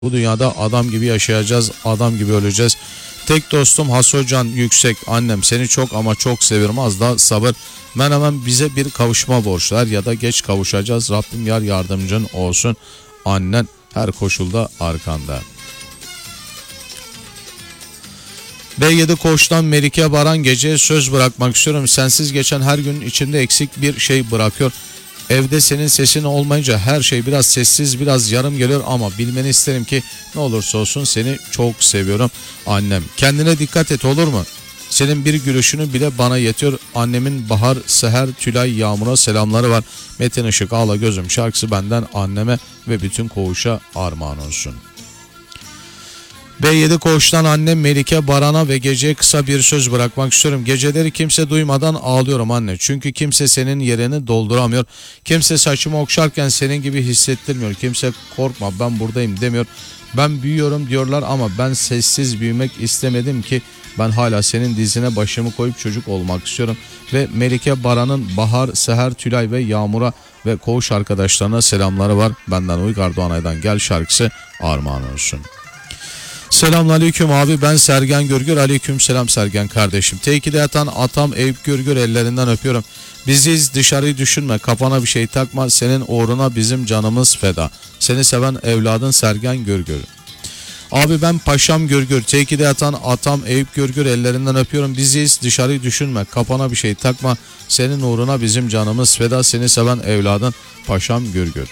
Bu dünyada adam gibi yaşayacağız, adam gibi öleceğiz. Tek dostum Hasocan Yüksek. Annem seni çok ama çok seviyorum, az da sabır. Hemen bize bir kavuşma borçlar ya da geç kavuşacağız. Rabbim yar yardımcın olsun. Annen her koşulda arkanda. B7 Koç'tan Melike Baran, geceye söz bırakmak istiyorum. Sensiz geçen her gün içimde eksik bir şey bırakıyor. Evde senin sesin olmayınca her şey biraz sessiz, biraz yarım geliyor ama bilmeni isterim ki ne olursa olsun seni çok seviyorum. Annem kendine dikkat et, olur mu? Senin bir gülüşünü bile bana yetiyor. Annemin Bahar, Seher, Tülay, Yağmur'a selamları var. Metin Işık Ağla Gözüm şarkısı benden anneme ve bütün koğuşa armağan olsun. B7 Koç'tan annem Melike Baran'a ve geceye kısa bir söz bırakmak istiyorum. Geceleri kimse duymadan ağlıyorum anne. Çünkü kimse senin yerini dolduramıyor. Kimse saçımı okşarken senin gibi hissettirmiyor. Kimse korkma ben buradayım demiyor. Ben büyüyorum diyorlar ama ben sessiz büyümek istemedim ki. Ben hala senin dizine başımı koyup çocuk olmak istiyorum. Ve Melike Baran'ın Bahar, Seher, Tülay ve Yağmur'a ve koğuş arkadaşlarına selamları var. Benden Uygar Doğanay'dan Gel şarkısı armağan olsun. Selamünaleyküm abi, ben Sergen Gürgür. Aleyküm selam Sergen kardeşim. T2'de yatan atam Eyüp Gürgür, ellerinden öpüyorum. Biziz, dışarıyı düşünme, kafana bir şey takma, senin uğruna bizim canımız feda. Seni seven evladın Sergen Gürgür. Abi ben Paşam Gürgür. T2'de yatan atam Eyüp Gürgür, ellerinden öpüyorum. Biziz, dışarıyı düşünme, kafana bir şey takma, senin uğruna bizim canımız feda. Seni seven evladın Paşam Gürgür.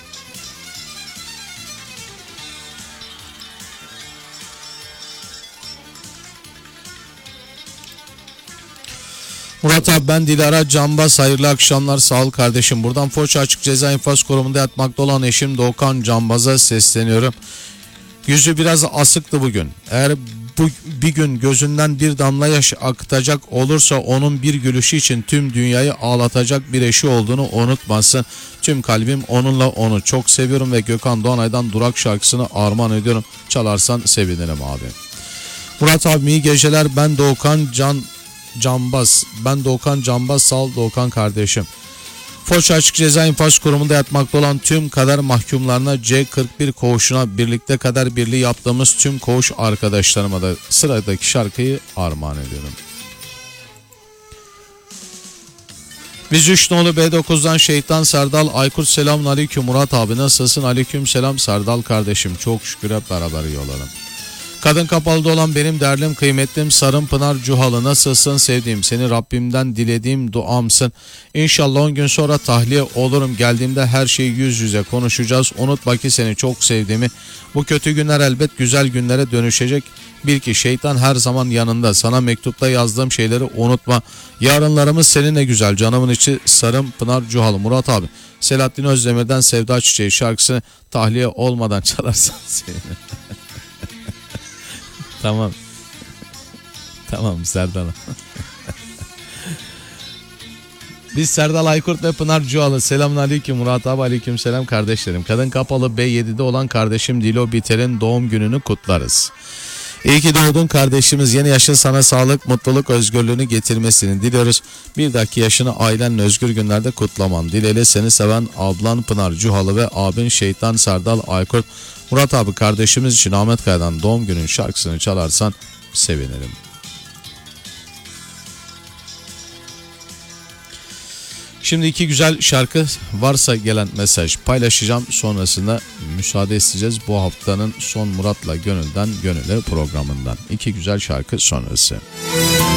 Murat abi ben Dilara Canbaz, hayırlı akşamlar, sağ ol kardeşim. Buradan Foça Açık Ceza İnfaz Kurumu'nda yatmakta olan eşim Doğukan Canbaz'a sesleniyorum. Yüzü biraz asıktı bugün. Eğer bu bir gün gözünden bir damla yaş akıtacak olursa onun bir gülüşü için tüm dünyayı ağlatacak bir eşi olduğunu unutmasın. Tüm kalbim onunla, onu çok seviyorum ve Gökhan Doğanay'dan Durak şarkısını armağan ediyorum. Çalarsan sevinirim abi. Murat abi iyi geceler, ben Doğukan Canbaz. Ben Doğukan Canbaz, sağ ol Doğukan kardeşim. Foça Açık Ceza İnfaz Kurumu'nda yatmakta olan tüm kader mahkumlarına, C41 koğuşuna, birlikte kader birliği yaptığımız tüm koğuş arkadaşlarıma da sıradaki şarkıyı armağan ediyorum. Biz 3 nolu B9'dan Şeytan Serdal Aykurt, selamun aleyküm Murat abi, nasılsın? Aleyküm selam Serdal kardeşim, çok şükür hep beraber iyi olalım. Kadın kapalıda olan benim değerlim kıymetlim Sarım Pınar Cuhalı, nasılsın sevdiğim, seni Rabbimden dilediğim duamsın. İnşallah 10 gün sonra tahliye olurum, geldiğimde her şeyi yüz yüze konuşacağız. Unutma ki seni çok sevdiğimi, bu kötü günler elbet güzel günlere dönüşecek. Bil ki şeytan her zaman yanında, sana mektupta yazdığım şeyleri unutma. Yarınlarımız seninle güzel, canımın içi Sarım Pınar Cuhalı. Murat abi Selahattin Özdemir'den Sevda Çiçeği şarkısını tahliye olmadan çalarsan sevinirim. Tamam. Tamam Serdal. Biz Serdal Aykurt ve Pınar Cuhalı. Selamünaleyküm Murat abi, aleyküm selam kardeşlerim. Kadın kapalı B7'de olan kardeşim Dilo Biter'in doğum gününü kutlarız. İyi ki doğdun kardeşimiz. Yeni yaşın sana sağlık, mutluluk, özgürlüğünü getirmesini diliyoruz. Bir dahaki yaşını ailenle özgür günlerde kutlaman dileğiyle seni seven ablan Pınar Cuhalı ve abin Şeytan Serdal Aykurt. Murat abi kardeşimiz için Ahmet Kaya'dan doğum günün şarkısını çalarsan sevinirim. Şimdi iki güzel şarkı, varsa gelen mesaj paylaşacağım. Sonrasında müsaade isteyeceğiz. Bu haftanın son Murat'la Gönülden Gönüle programından. İki güzel şarkı sonrası.